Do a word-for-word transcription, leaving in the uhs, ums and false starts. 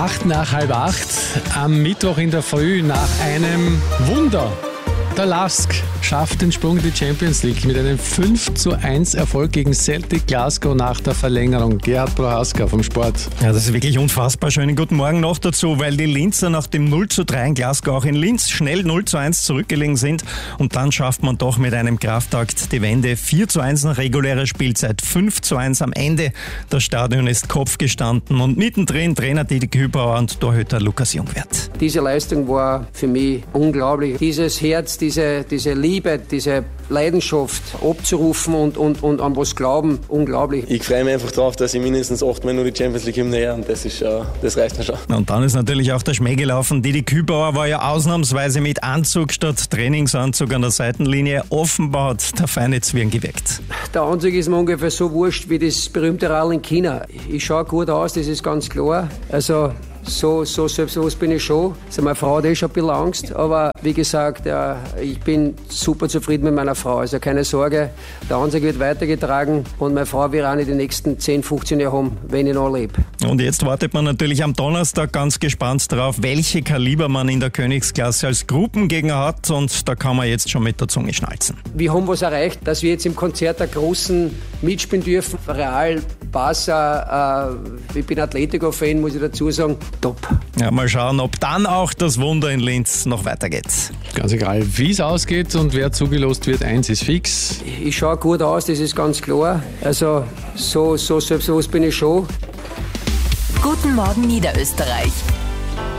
Acht nach halb acht am Mittwoch in der Früh nach einem Wunder. Der Lask schafft den Sprung in die Champions League mit einem fünf zu eins Erfolg gegen Celtic Glasgow nach der Verlängerung. Gerhard Prohaska vom Sport. Ja, das ist wirklich unfassbar. Schönen guten Morgen noch dazu, weil die Linzer nach dem null zu drei in Glasgow auch in Linz schnell null zu eins zurückgelegen sind. Und dann schafft man doch mit einem Kraftakt die Wende. vier zu eins nach regulärer Spielzeit, fünf zu eins am Ende. Das Stadion ist Kopf gestanden und mittendrin Trainer Didi Kübauer und Torhüter Lukas Jungwirth. Diese Leistung war für mich unglaublich. Dieses Herz, diese, diese Liebe, diese Leidenschaft abzurufen und, und, und an was glauben, unglaublich. Ich freue mich einfach darauf, dass ich mindestens achtmal nur die Champions League Hymne her und das, ist, uh, das reicht mir schon. Und dann ist natürlich auch der Schmäh gelaufen. Didi Kübauer war ja ausnahmsweise mit Anzug statt Trainingsanzug an der Seitenlinie. Offenbar hat der feine Zwirn geweckt. Der Anzug ist mir ungefähr so wurscht wie das berühmte Rall in China. Ich schaue gut aus, das ist ganz klar. Also So, so selbstbewusst bin ich schon. Also meine Frau hat eh schon ein bisschen Angst, aber wie gesagt, ja, ich bin super zufrieden mit meiner Frau. Also keine Sorge, der Anzug wird weitergetragen und meine Frau wird auch nicht die nächsten zehn, fünfzehn Jahre haben, wenn ich noch lebe. Und jetzt wartet man natürlich am Donnerstag ganz gespannt darauf, welche Kaliber man in der Königsklasse als Gruppengegner hat, und da kann man jetzt schon mit der Zunge schnalzen. Wir haben was erreicht, dass wir jetzt im Konzert der Großen mitspielen dürfen. Real, Barca, äh, ich bin Atletico-Fan, muss ich dazu sagen. Top. Ja, mal schauen, ob dann auch das Wunder in Linz noch weitergeht. Ganz egal, wie es ausgeht und wer zugelost wird, eins ist fix. Ich schaue gut aus, das ist ganz klar. Also so, so selbstbewusst bin ich schon. Guten Morgen Niederösterreich.